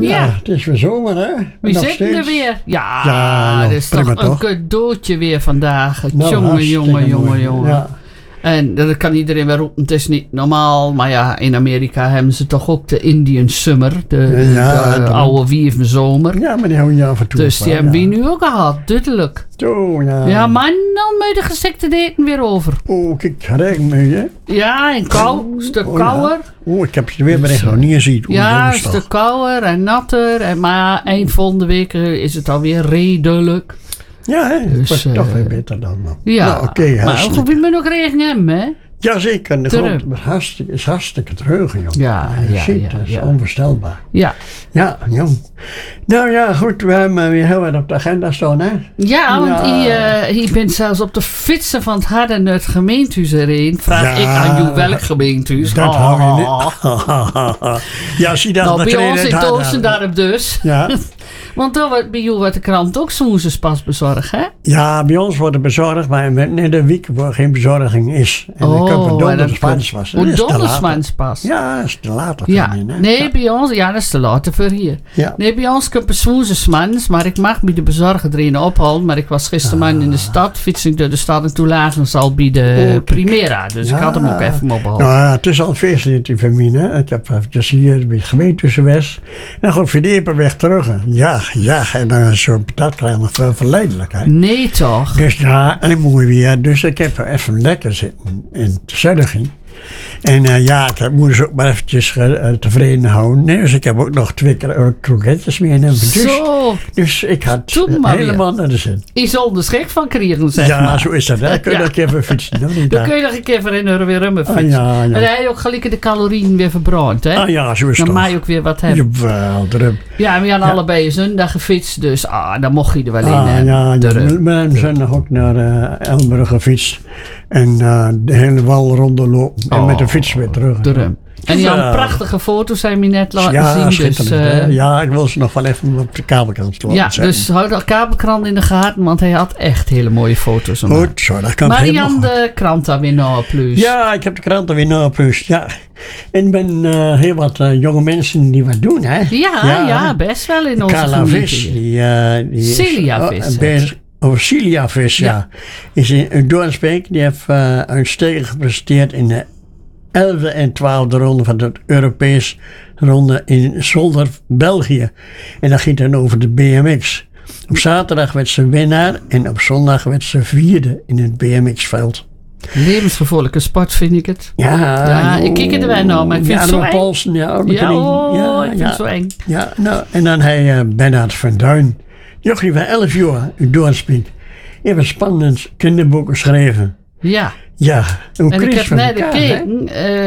Ja, het is weer zomer, hè? We Nog zitten steeds. er weer. Ja, Ja, dat is prima, toch een toch? cadeautje weer vandaag. Nou, hartstikke mooi. Jongen. Ja. En dat kan iedereen wel roepen, het is niet normaal. Maar ja, in Amerika hebben ze toch ook de Indian Summer. De oude wievenzomer. Ja, maar die houden je af en toe. Dus die hebben we nu ook gehad, duidelijk. Zo, ja. Ja, man, dan moet je de gezekte daten weer over. Oh, kijk, regenbuien, hè? Ja, en kou, een stuk kouder. Oh, ik heb ze weer bericht nog niet gezien. Ja, een stuk kouder en natter. Maar eind volgende week is het alweer redelijk. Ja, hè? Het Dus, wordt toch weer beter dan. Ja, nou, oké, maar ook we nog regen hebben, hè? Jazeker, de grond is hartstikke treugen, joh. Ja, dat is onvoorstelbaar. Ja. Ja, jong. Nou ja, goed, we hebben weer heel wat op de agenda staan, hè? Ja, want je bent zelfs op de fietsen van het Harden naar het gemeentehuis erheen. Vraag ik aan jou welk gemeentehuis. Dat hou je niet. Ja, zie dat. Nou, bij ons in Toosendorp dus. Ja. Want dan wordt bij jou wordt de krant ook soms pas bezorgd, hè? Ja, bij ons wordt het bezorgd, maar net een week waar geen bezorging is. En dan kan het dondersmans pas. Dondersmans pas. Ja, dat is te laat. Ja, nee, bij ons, ja, dat is te laat voor hier. Ja. Nee, bij ons kan het maar ik mag bij de bezorger erin ophalen. Maar ik was gisterman in de stad, fietsing door de stad en toen lagen ze al bij de Primera. Dus ik had hem ook even opgehaald. Nou ja, het is al feestelijk in familie, hè. Ik heb eventjes hier bij het gemeentehuis geweest. En gewoon verdiepen weg terug. Ja, en dan is zo'n patatkraam nog wel verleidelijk, hè. Nee, toch? Dus ja, en mooi weer. Dus ik heb er even lekker zitten in de zuiniging. En ik moet ze ook maar eventjes tevreden houden. Nee, dus ik heb ook nog 2 keer kroeketjes mee. Zo. Dus ik had helemaal naar de zin. Is onderschik van krijgen, zeg maar. Ja, zo is dat. Dan kun je nog even fietsen. Dan kun je nog een keer voor weer rummen fietsen. Ja. En dan heb je ook gelijk de calorieën weer verbrand, hè? Ah ja, zo is het. Dan mag je ook weer wat hebben. Jawel, drum. Ja, we hadden allebei een zondag gefietst, dus dan mocht je er wel in. Ja, we hebben zondag ook naar Elburg gefietst. En de hele wal rondlopen. En met de fiets weer terug. En die hadden prachtige foto's, zijn we net laten zien. Dus, ja, ik wil ze nog wel even op de kabelkrant laten zetten. Dus houd de kabelkrant in de gaten, want hij had echt hele mooie foto's. Goed, zo, dat kan Marian, de krant daar weer na plus. Ja, ik heb de krant daar weer na plus, ja. En ik ben heel wat jonge mensen die wat doen, hè. Ja, best wel in onze gemeente. Celia Vis. Celia Vis, ja. Is in Doornsbeek. Die heeft uitstekend gepresteerd in de 11e en 12e ronde van de Europese ronde in Zolder, België. En dat ging dan over de BMX. Op zaterdag werd ze winnaar en op zondag werd ze 4e in het BMX-veld. Levensgevaarlijke sport vind ik het. Ja, ik kijk er wel naar, maar ik vind het zo eng. Polsen, ik vind het zo eng. Ja, nou, en dan hij Bernard van Duin. Jochie van 11 jaar uit Doornsbeek. Je hebt een spannend kinderboek geschreven. Ja. Ja, en ik heb net gekeken.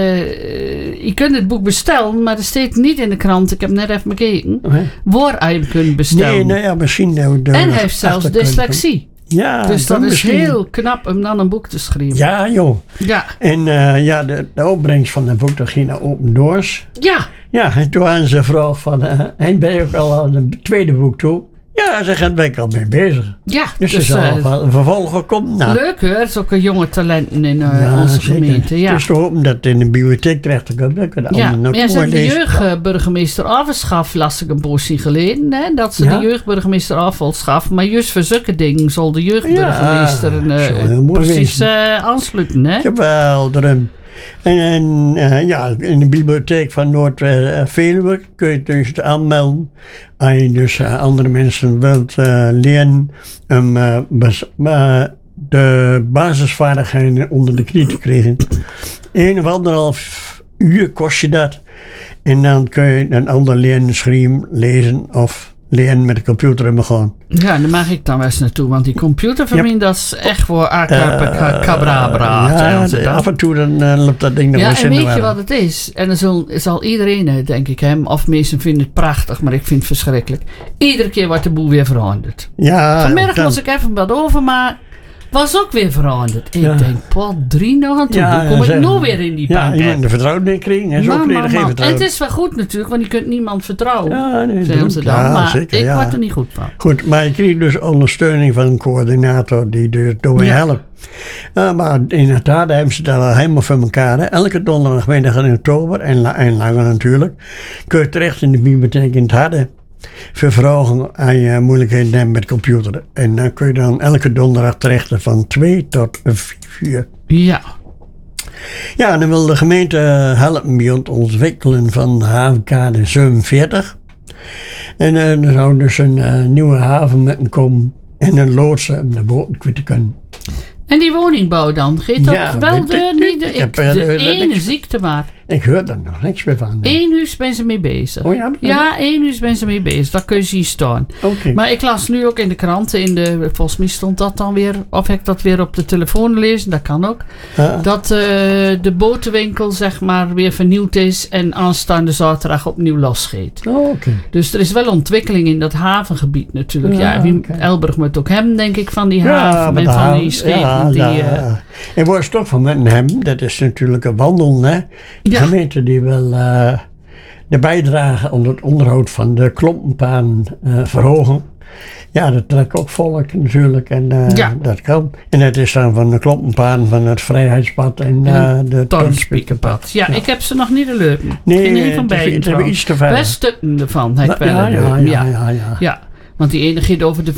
Je kunt het boek bestellen, maar het staat niet in de krant. Ik heb net even gekeken. Waar je hem kunt bestellen. Nee, misschien. En hij heeft zelfs dyslexie. Ja, dus dat is heel knap om dan een boek te schrijven. Ja, joh. Ja. En de opbrengst van het boek, dat ging naar Open Doors. Ja. Ja, en toen hadden ze vroeg van, en ben je ook al aan het tweede boek toe? Ja, daar ben ik al mee bezig. Ja, dus er zal wel een vervolg komen. Nou. Leuk hoor, zulke jonge talenten in onze gemeente. Ja. Dus we hopen dat het in de bibliotheek terecht komt. Maar jij zegt de jeugdburgemeester afschaf, las ik een poosje geleden. Hè, dat ze de jeugdburgemeester af wil schaffen. Maar juist voor zulke dingen zal de jeugdburgemeester precies aansluiten. Hè? Jawel, daarom. En in de bibliotheek van Noord-Veluwe kun je dus aanmelden. Als je dus andere mensen wilt leren om de basisvaardigheden onder de knie te krijgen. 1 of 1,5 uur kost je dat. En dan kun je een ander leren schrijven, lezen of leren met de computer begaan. Ja, en daar mag ik dan wel eens naartoe, want die computer van mij, dat is echt voor abracadabra. Ja, af en toe dan loopt dat ding nog eens in de en weet je wat het is? En dan zal iedereen, denk ik, of mensen vinden het prachtig, maar ik vind het verschrikkelijk. Iedere keer wordt de boel weer veranderd. Ja. Vanmiddag moest ik even wat overmaken. was ook weer veranderd. Ik denk, pot 3 nog aan toe. Hoe kom ik nou weer in die bank? Ja, je moet er vertrouwen mee krijgen. En zo krijg je geen vertrouwen. En het is wel goed natuurlijk, want je kunt niemand vertrouwen. Ja, nee, maar zeker, ik word er niet goed van. Goed, maar je krijgt dus ondersteuning van een coördinator die dus door je helpt. Maar inderdaad hebben ze dat al helemaal voor elkaar. Hè. Elke donderdagmiddag in oktober en langer natuurlijk kun je terecht in de bibliotheek in het Harde voor vragen aan je moeilijkheden hebben met computer. En dan kun je dan elke donderdag terecht van 2 tot 4 uur. Ja. Ja, en dan wil de gemeente helpen bij het ontwikkelen van de havenkade 47. En er zou dus een nieuwe haven moeten komen en een loods om naar boven te kunnen. En die woningbouw dan? Geeft dat wel de ene ziekte maar. Ik hoor daar nog niks meer van. 1 uur zijn ze mee bezig. Oh ja? Ja, 1 uur zijn ze mee bezig. Dat kun je zien staan. Okay. Maar ik las nu ook in de kranten, volgens mij stond dat dan weer, of ik dat weer op de telefoon lezen, dat kan ook. Dat de botenwinkel zeg maar weer vernieuwd is en aanstaande zaterdag opnieuw losgeet. Dus er is wel ontwikkeling in dat havengebied natuurlijk. Elburg moet ook hebben, denk ik, van die haven en van die schepen. En waar ze toch van moeten hebben, dat is natuurlijk een wandel, hè. De gemeente die wil de bijdrage onder het onderhoud van de klompenpaan verhogen. Ja, dat trekt ook volk natuurlijk en dat kan. En het is dan van de klompenpaan van het Vrijheidspad en de Torenspiekerpad. Ja, ik heb ze nog niet gelopen. Nee, het hebben iets te ver. Best stukken ervan heb ik wel ja. Want die ene gaat over de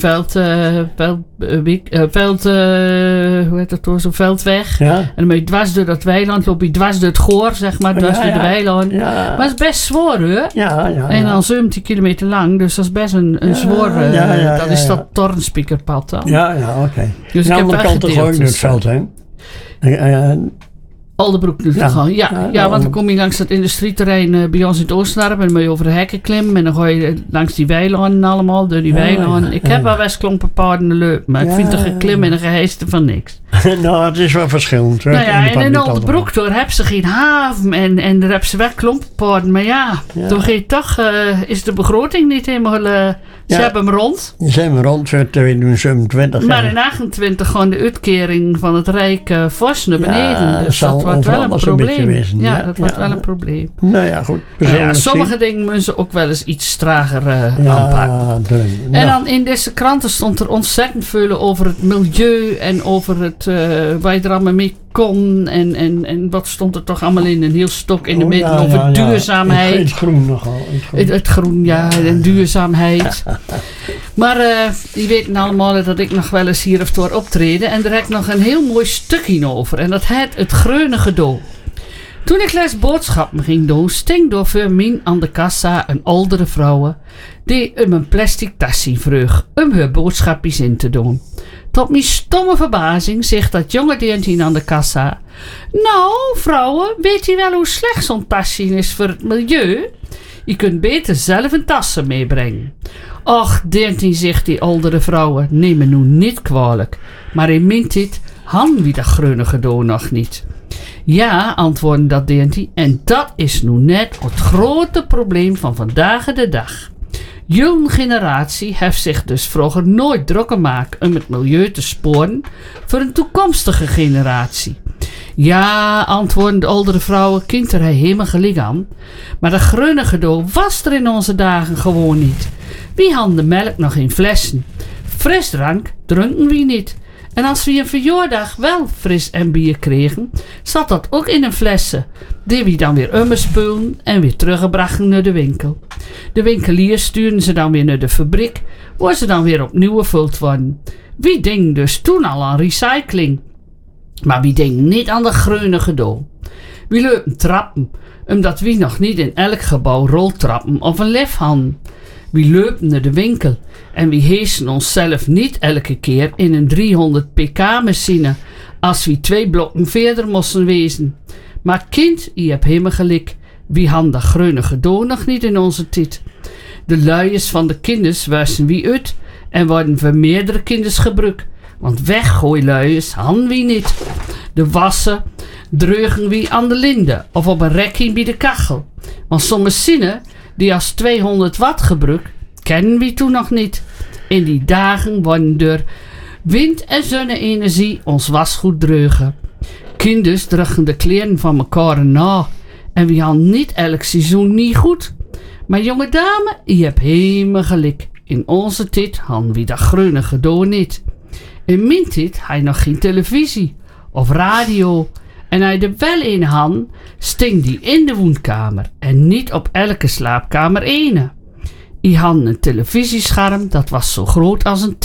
hoe heet dat door, zo'n veldweg. Ja. En dan moet je dwars door dat weiland, loop je dwars door het goor, zeg maar, dwars door de weiland. Ja. Maar het is best zwaar, hoor. Ja. En dan 17 kilometer lang, dus dat is best een zwaar, dat is dat Torenspiekerpad dan. Ja, oké. Dus aan de andere kant toch ook in het veld, hè? Alderbroek nu gaan. Ja, want dan kom je langs dat industrieterrein bij ons in het Oostdorp en dan moet je over de hekken klimmen en dan ga je langs die weilanden allemaal, door die weilanden. Ik heb wel Westklompenpaden leuk, maar ik vind er geklimmen en een geheiste van niks. Nou, het is wel verschillend. En in Alderbroek door hebben ze geen haven en daar hebben ze wel klompenpaden, maar toen ging toch, is de begroting niet helemaal... Ze hebben hem rond. Ze hebben hem rond voor 2027. Maar in 28 gewoon de uitkering van het Rijk fors naar beneden. Dus dat wordt wel een probleem. Dat wordt wel een probleem. Nou ja, goed. Sommige dingen moeten ze ook wel eens iets trager aanpakken. En dan in deze kranten stond er ontzettend veel over het milieu en over het waar je er allemaal mee kon. En wat stond er toch allemaal in een heel stok in de midden over duurzaamheid. Het groen nogal. Het groen, en duurzaamheid. Maar die weten allemaal dat ik nog wel eens hier of door optreden. En daar heb ik nog een heel mooi stukje over. En dat heet het Groene Gedoe. Toen ik les boodschappen ging doen, sting door voor mij aan de kassa een oudere vrouw die een plastic tasje vroeg om haar boodschapjes in te doen. Tot mijn stomme verbazing zegt dat jonge deentje aan de kassa: nou, vrouwen, weet je wel hoe slecht zo'n tasje is voor het milieu? Je kunt beter zelf een tassen meebrengen. Och, deentje, zegt die oudere vrouwen, neem me nu niet kwalijk. Maar in mijn tijd hadden we dat groene gedoe nog niet. Ja, antwoordde dat deentje, en dat is nu net het grote probleem van vandaag de dag. Jullie generatie heeft zich dus vroeger nooit druk gemaakt om het milieu te sporen voor een toekomstige generatie. Ja, antwoordden de oudere vrouwen, kind er helemaal gelijk aan. Maar dat groene gedoe was er in onze dagen gewoon niet. Wie hadden de melk nog in flessen? Frisdrank dronken we niet. En als we een verjaardag wel fris en bier kregen, zat dat ook in een flessen, die we dan weer omspulen en weer teruggebracht naar de winkel. De winkeliers stuurden ze dan weer naar de fabriek, waar ze dan weer opnieuw gevuld worden. Wie denkt dus toen al aan recycling? Maar wie denkt niet aan de groene gedoe? Wie lopen trappen, omdat wie nog niet in elk gebouw roltrappen of een lift hadden? Wie lopen naar de winkel en wie heesen onszelf niet elke keer in een 300 pk machine als we 2 blokken verder moesten wezen. Maar kind, je hebt helemaal gelijk, wie hadden dat groene gedoe nog niet in onze tijd? De luiers van de kinders wassen wie uit en worden voor meerdere kinders gebruikt. Want weggooiluiers hadden we niet. De wassen dreugen wie aan de linde of op een rekje bij de kachel. Want zo'n machine die als 200 watt gebruikt, kennen we toen nog niet. In die dagen worden er Wind- en zonne-energie ons wasgoed dreugen. Kinders dragen de kleren van elkaar na. En we hadden niet elk seizoen niet goed. Maar jonge dame, je hebt helemaal gelijk. In onze tijd hadden we dat groene gedoe niet. In mijn tijd had je nog geen televisie of radio. En hij er wel in had, sting die in de woonkamer en niet op elke slaapkamer ene. Je had een televisiescherm dat was zo groot als een